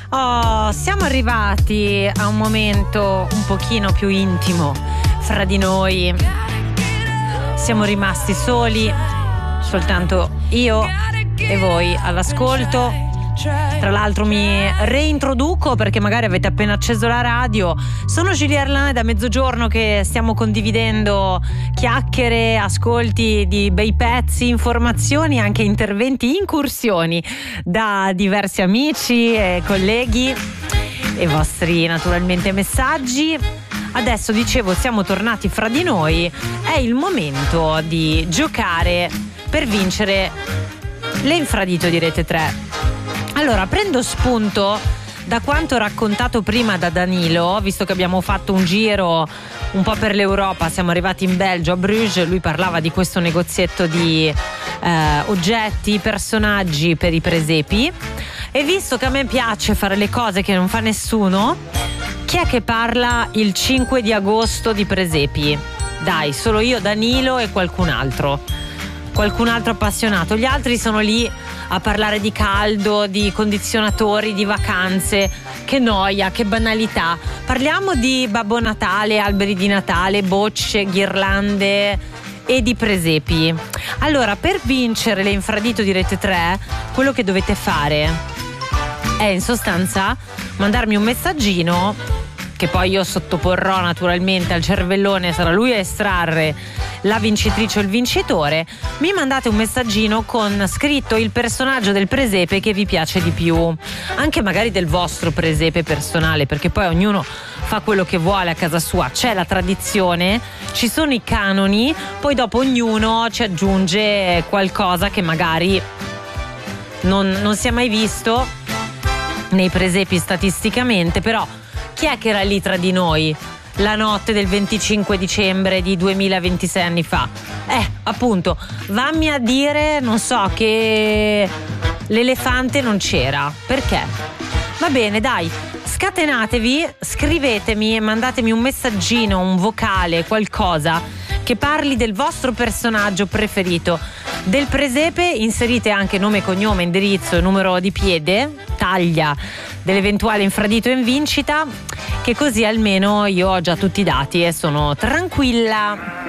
Oh, siamo arrivati a un momento un pochino più intimo fra di noi. Siamo rimasti soli, soltanto io e voi all'ascolto. Tra l'altro mi reintroduco perché magari avete appena acceso la radio. Sono Giulia Erlani, da mezzogiorno che stiamo condividendo chiacchiere, ascolti di bei pezzi, informazioni, anche interventi, incursioni da diversi amici e colleghi e vostri naturalmente messaggi. Adesso dicevo, siamo tornati fra di noi, è il momento di giocare per vincere l'infradito di Rete 3. Allora, prendo spunto da quanto raccontato prima da Danilo, visto che abbiamo fatto un giro un po' per l'Europa, siamo arrivati in Belgio, a Bruges, lui parlava di questo negozietto di oggetti, personaggi per i presepi, e visto che a me piace fare le cose che non fa nessuno, chi è che parla il 5 di agosto di presepi? Dai, solo io, Danilo e qualcun altro appassionato. Gli altri sono lì a parlare di caldo, di condizionatori, di vacanze. Che noia, che banalità. Parliamo di Babbo Natale, alberi di Natale, bocce, ghirlande e di presepi. Allora, per vincere l'infradito di Rete 3, quello che dovete fare è in sostanza mandarmi un messaggino che poi io sottoporrò naturalmente al cervellone, sarà lui a estrarre la vincitrice o il vincitore. Mi mandate un messaggino con scritto il personaggio del presepe che vi piace di più, anche magari del vostro presepe personale, perché poi ognuno fa quello che vuole a casa sua, c'è la tradizione, ci sono i canoni, poi dopo ognuno ci aggiunge qualcosa che magari non si è mai visto nei presepi statisticamente. Però chi è che era lì tra di noi la notte del 25 dicembre di 2026 anni fa? Appunto, vammi a dire, non so, che l'elefante non c'era. Perché? Va bene, dai, scatenatevi, scrivetemi e mandatemi un messaggino, un vocale, qualcosa che parli del vostro personaggio preferito del presepe. Inserite anche nome, cognome, indirizzo, numero di piede, taglia dell'eventuale infradito in vincita, che così almeno io ho già tutti i dati e sono tranquilla.